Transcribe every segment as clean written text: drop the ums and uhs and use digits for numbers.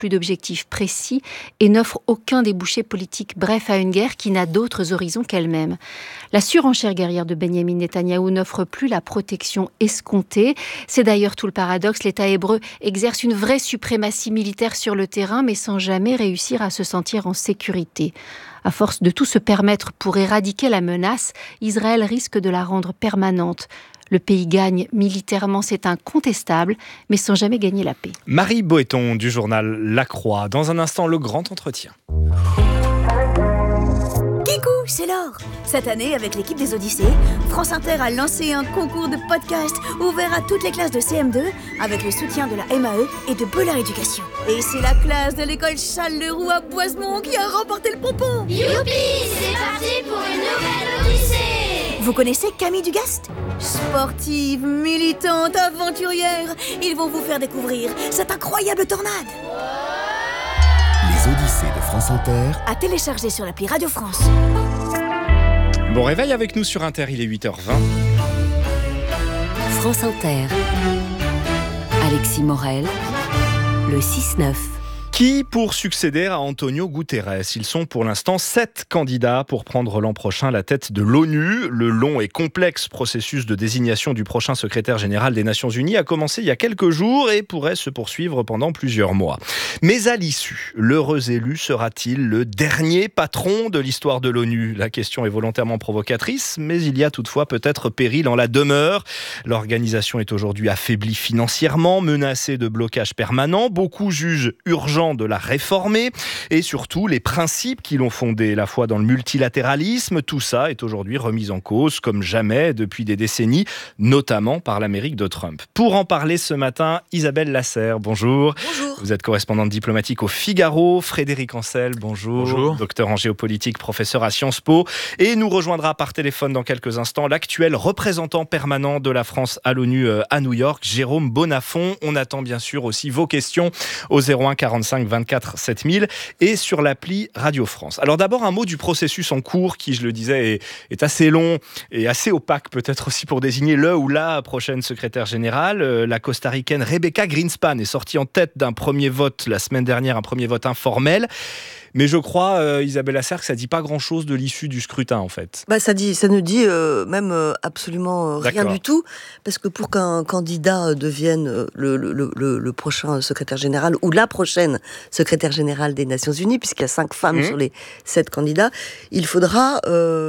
plus d'objectifs précis et n'offre aucun débouché politique, bref à une guerre qui n'a d'autres horizons qu'elle-même. La surenchère guerrière de Benyamin Netanyahou n'offre plus la protection escomptée. C'est d'ailleurs tout le paradoxe. L'État hébreu exerce une vraie suprématie militaire sur le terrain, mais sans jamais réussir à se sentir en sécurité. À force de tout se permettre pour éradiquer la menace, Israël risque de la rendre permanente. Le pays gagne militairement, c'est incontestable, mais sans jamais gagner la paix. Marie Boéton du journal La Croix. Dans un instant, le grand entretien. Coucou, c'est Laure. Cette année, avec l'équipe des Odyssées, France Inter a lancé un concours de podcast ouvert à toutes les classes de CM2 avec le soutien de la MAE et de Bellard Éducation. Et c'est la classe de l'école Charles-Leroux à Boisemont qui a remporté le pompon. Youpi, c'est parti pour une nouvelle Odyssée. Vous connaissez Camille Dugast ? Sportive, militante, aventurière, ils vont vous faire découvrir cette incroyable tornade. Les Odyssées de France Inter, À télécharger sur l'appli Radio France. Bon réveil avec nous sur Inter, il est 8h20. France Inter. Alexis Morel, le 6-9. Qui pour succéder à Antonio Guterres ? Ils sont pour l'instant 7 candidats pour prendre l'an prochain la tête de l'ONU. Le long et complexe processus de désignation du prochain secrétaire général des Nations Unies a commencé il y a quelques jours et pourrait se poursuivre pendant plusieurs mois. Mais à l'issue, l'heureux élu sera-t-il le dernier patron de l'histoire de l'ONU ? La question est volontairement provocatrice, mais il y a toutefois peut-être péril en la demeure. L'organisation est aujourd'hui affaiblie financièrement, menacée de blocage permanent. Beaucoup jugent urgent de la réformer et surtout les principes qui l'ont fondée, la foi dans le multilatéralisme, tout ça est aujourd'hui remis en cause comme jamais depuis des décennies, notamment par l'Amérique de Trump. Pour en parler ce matin, Isabelle Lasserre, bonjour. Bonjour. Vous êtes correspondante diplomatique au Figaro. Frédéric Ancel, bonjour. Bonjour. Docteur en géopolitique, professeur à Sciences Po. Et nous rejoindra par téléphone dans quelques instants l'actuel représentant permanent de la France à l'ONU à New York, Jérôme Bonnafont. On attend bien sûr aussi vos questions au 01 45 24 7000 et sur l'appli Radio France. Alors d'abord un mot du processus en cours qui, je le disais, est assez long et assez opaque peut-être aussi pour désigner le ou la prochaine secrétaire générale. La costaricaine Rebecca Greenspan est sortie en tête d'un premier vote la semaine dernière, un premier vote informel. Mais je crois, Isabelle Lasserre, que ça ne dit pas grand-chose de l'issue du scrutin, en fait. Ça ne dit même absolument rien du tout, parce que pour qu'un candidat devienne le prochain secrétaire général, ou la prochaine secrétaire générale des Nations Unies, puisqu'il y a 5 femmes sur les 7 candidats, il faudra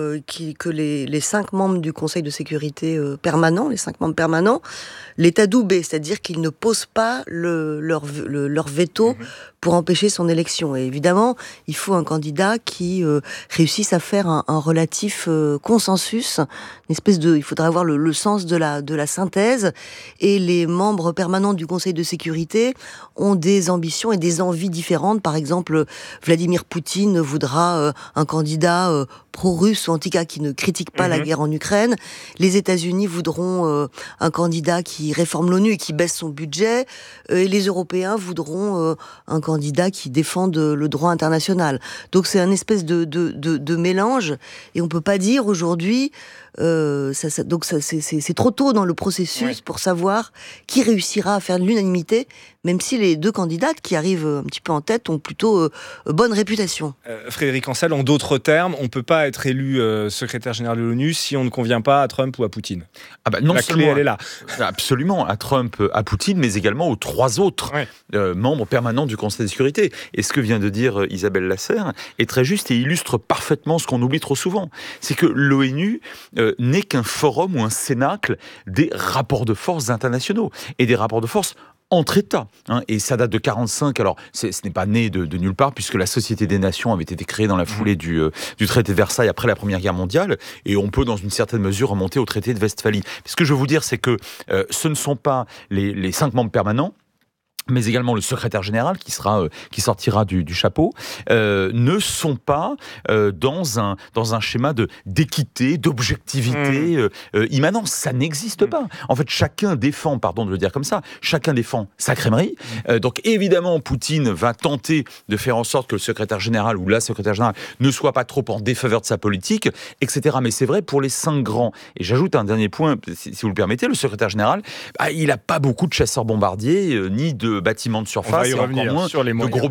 que les 5 membres du Conseil de sécurité permanent, les 5 membres permanents, l'aient adoubé, c'est-à-dire qu'ils ne posent pas leur veto pour empêcher son élection. Et évidemment, il faut un candidat qui réussisse à faire un relatif consensus, une espèce de... Il faudra avoir le sens de la synthèse, et les membres permanents du Conseil de sécurité ont des ambitions et des envies différentes. Par exemple, Vladimir Poutine voudra un candidat pro-russe, ou en tout cas qui ne critique pas la guerre en Ukraine. Les États-Unis voudront un candidat qui réforme l'ONU et qui baisse son budget. Et les Européens voudront un candidat qui défende le droit international. Donc c'est un espèce de mélange, et on peut pas dire aujourd'hui c'est trop tôt dans le processus pour savoir qui réussira à faire l'unanimité, même si les 2 candidates qui arrivent un petit peu en tête ont plutôt bonne réputation. Frédéric Ancel, en d'autres termes, on ne peut pas être élu secrétaire général de l'ONU si on ne convient pas à Trump ou à Poutine. Non la clé, elle est là. Absolument, à Trump, à Poutine, mais également aux 3 autres membres permanents du Conseil de sécurité. Et ce que vient de dire Isabelle Lasserre est très juste et illustre parfaitement ce qu'on oublie trop souvent. C'est que l'ONU n'est qu'un forum ou un cénacle des rapports de force internationaux et des rapports de force entre États, et ça date de 1945. Alors, ce n'est pas né de nulle part, puisque la Société des Nations avait été créée dans la foulée du traité de Versailles après la Première Guerre mondiale, et on peut, dans une certaine mesure, remonter au traité de Westphalie. Ce que je veux vous dire, c'est que ce ne sont pas les 5 membres permanents, mais également le secrétaire général qui sortira du chapeau, ne sont pas dans un schéma d'équité, d'objectivité immanent. Ça n'existe pas. En fait, chacun défend, pardon de le dire comme ça, chacun défend sa crèmerie. Donc évidemment, Poutine va tenter de faire en sorte que le secrétaire général ou la secrétaire générale ne soit pas trop en défaveur de sa politique, etc. Mais c'est vrai pour les 5 grands. Et j'ajoute un dernier point, si vous le permettez, le secrétaire général, il n'a pas beaucoup de chasseurs-bombardiers, ni de de bâtiments de surface, et encore moins sur les de gros